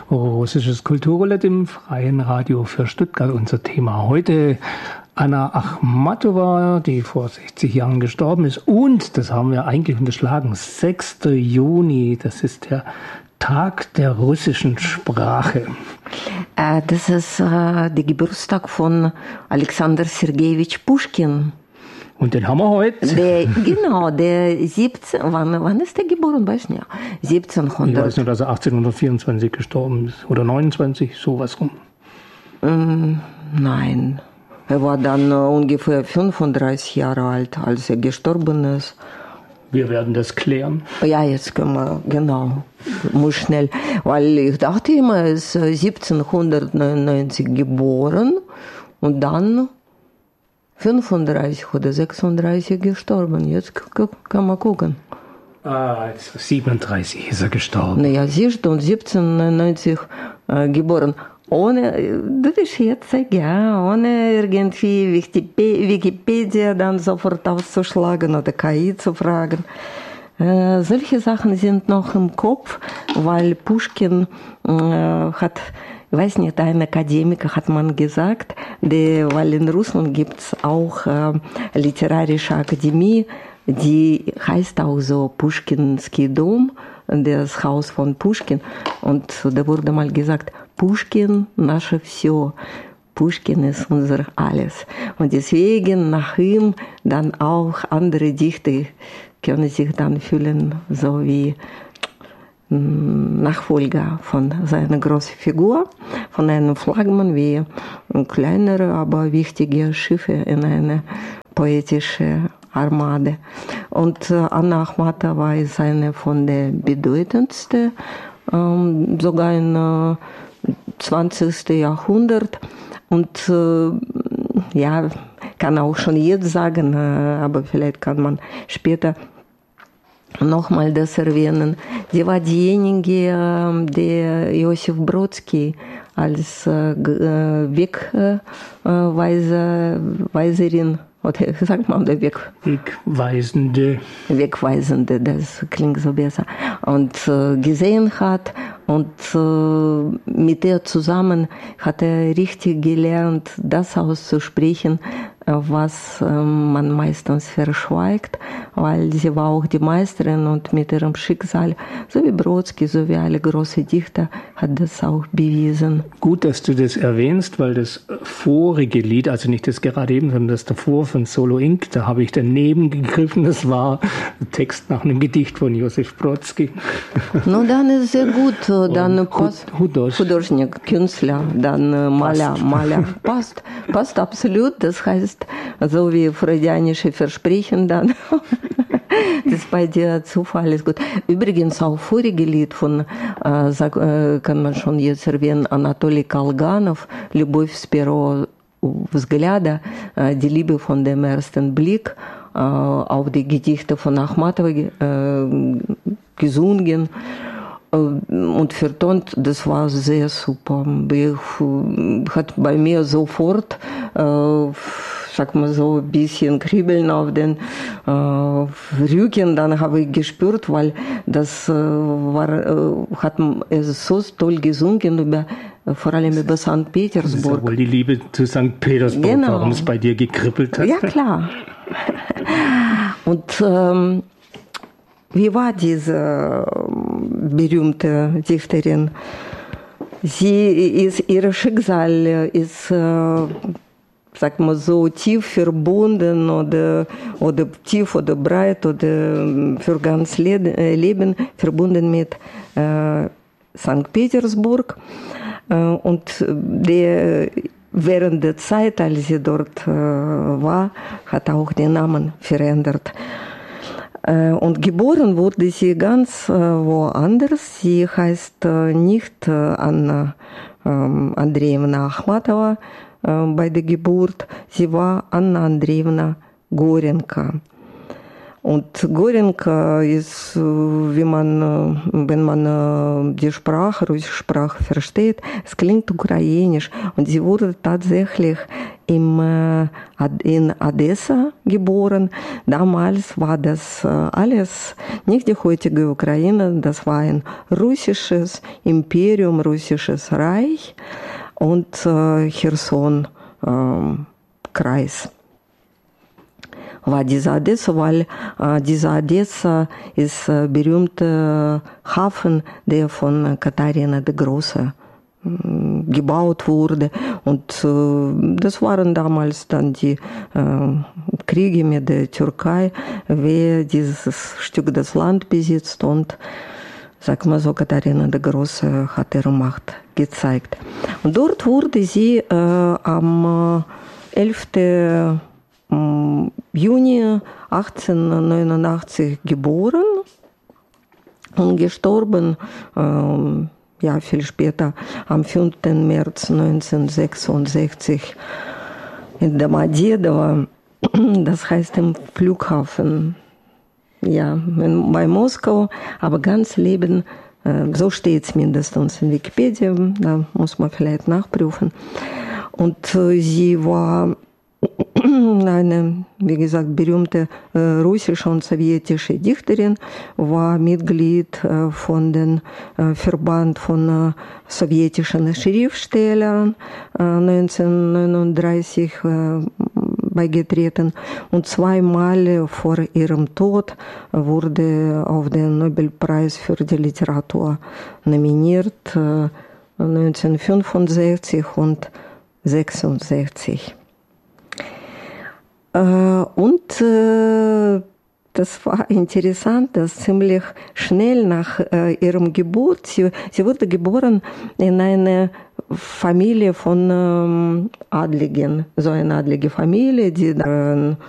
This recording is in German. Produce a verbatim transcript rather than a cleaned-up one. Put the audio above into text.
Russisches Kulturroulette im Freien Radio für Stuttgart. Unser Thema heute Anna Achmatowa, die vor sechzig Jahren gestorben ist. Und, das haben wir eigentlich unterschlagen, sechster Juni, das ist der Tag der russischen Sprache. Das ist der Geburtstag von Alexander Sergejewitsch Puschkin. Und den haben wir heute. Der, genau, der siebzehn, wann, wann ist der geboren? Weiß nicht. siebzehnhundert. Ich weiß nur, dass er achtzehnhundertvierundzwanzig gestorben ist. Oder neunundzwanzig, sowas rum. Ähm, nein. Er war dann uh, ungefähr fünfunddreißig Jahre alt, als er gestorben ist. Wir werden das klären. Ja, jetzt können wir, genau, muss schnell. Weil ich dachte immer, er ist siebzehnhundertneunundneunzig geboren und dann fünfunddreißig oder sechsunddreißig gestorben. Jetzt kann man gucken. Ah, jetzt siebenunddreißig ist er gestorben. Naja, siehst du, und siebzehnhundertneunundneunzig äh, geboren. Ohne, du bist jetzt, ja, ohne irgendwie Wikipedia dann sofort auszuschlagen oder K I zu fragen. Äh, solche Sachen sind noch im Kopf, weil Puschkin äh, hat, ich weiß nicht, ein Akademiker hat man gesagt, die, weil in Russland gibt es auch äh, literarische Akademie, die heißt auch so Puschkinski Dom, das Haus von Puschkin. Und da wurde mal gesagt, Puschkin, наше все. Puschkin ist unser alles. Und deswegen nach ihm dann auch andere Dichter können sich dann fühlen, so wie Nachfolger von seiner großen Figur, von einem Flagmann wie kleinere, aber wichtige Schiffe in eine poetische Armade. Und Anna Achmatowa ist eine von der bedeutendsten, ähm, sogar im zwanzigsten Jahrhundert. Und äh, ja, kann auch schon jetzt sagen, äh, aber vielleicht kann man später nochmal das erwähnen. Sie war diejenige, die Josef Brodsky als äh, Wegweiserin, oder sagt man, der Weg? Wegweisende. Wegweisende, das klingt so besser. Und äh, gesehen hat und äh, mit ihr zusammen hat er richtig gelernt, das auszusprechen, was äh, man meistens verschweigt, weil sie war auch die Meisterin und mit ihrem Schicksal, so wie Brodsky, so wie alle großen Dichter, hat das auch bewiesen. Gut, dass du das erwähnst, weil das vorige Lied, also nicht das gerade eben, sondern das davor von Solo Inc., da habe ich daneben gegriffen, das war ein Text nach einem Gedicht von Josef Brodsky. No, dann ist sehr gut, dann passt Художник, Künstler, dann Maler, Maler, passt, passt absolut, das heißt, so wie freudianische Versprechen dann. Das ist bei dir Zufall, ist gut. Übrigens auch vorige Lied von, äh, sag, äh, kann man schon jetzt erwähnen, Anatolij Kolganov, Любовь с первого взгляда, äh, die Liebe von dem ersten Blick, äh, auch die Gedichte von Achmatowa äh, gesungen und vertont, das war sehr super. Ich, hat bei mir sofort, äh, sag mal so, ein bisschen Kribbeln auf den äh, Rücken, dann habe ich gespürt, weil das äh, war, äh, hat es so toll gesungen, über, vor allem über Sankt Petersburg. Das ist ja wohl die Liebe zu Sankt Petersburg, genau. Warum es bei dir gekribbelt hat. Ja, klar. Und ähm, wie war diese berühmte Dichterin? Sie ist, ihr Schicksal ist, äh, sag mal so, tief verbunden oder, oder tief oder breit oder für ganz Le- Leben verbunden mit äh, Sankt Petersburg. Äh, und der, während der Zeit, als sie dort äh, war, hat auch den Namen verändert. Und geboren wurde sie ganz äh, woanders. Sie heißt äh, nicht äh, Anna äh, Andrejewna Achmatowa äh, bei der Geburt. Sie war Anna Andrejewna Gorenka. Und Göring ist, wie man, wenn man die Sprache, russische Sprache versteht, es klingt ukrainisch. Und sie wurde tatsächlich im, in Odessa geboren. Damals war das alles nicht die heutige Ukraine, das war ein russisches Imperium, russisches Reich und Cherson Kreis. War dieser Odessa, weil äh, dieser Odessa ist äh, berühmter Hafen, der von Katharina der Große äh, gebaut wurde. Und äh, das waren damals dann die äh, Kriege mit der Türkei, wer dieses Stück des Land besitzt. Und sag mal so, Katharina der Große hat ihre Macht gezeigt. Und dort wurde sie äh, am äh, elften Juni achtzehnhundertneunundachtzig geboren und gestorben, ähm, ja, viel später, am fünften März neunzehnhundertsechsundsechzig in Domodedowo, das heißt im Flughafen, ja, in, bei Moskau, aber ganz Leben, äh, so steht es mindestens in Wikipedia, da muss man vielleicht nachprüfen. Und äh, sie war eine, wie gesagt, berühmte äh, russische und sowjetische Dichterin, war Mitglied äh, von dem äh, Verband von äh, sowjetischen Schriftstellern äh, neunzehnhundertneununddreißig äh, beigetreten und zweimal vor ihrem Tod wurde auf den Nobelpreis für die Literatur nominiert, äh, neunzehnhundertfünfundsechzig und sechsundsechzig. Und äh, das war interessant, dass ziemlich schnell nach äh, ihrem Geburt, sie, sie wurde geboren in einer Familie von ähm, Adligen, so eine adlige Familie, die dann